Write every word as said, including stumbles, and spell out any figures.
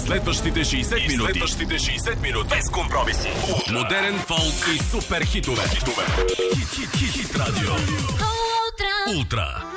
следващите шейсет и минути. следващите шейсет минути. Без компромиси. Модерен фолк и супер хитове. Хит, хит, хит, хит радио. Ултра.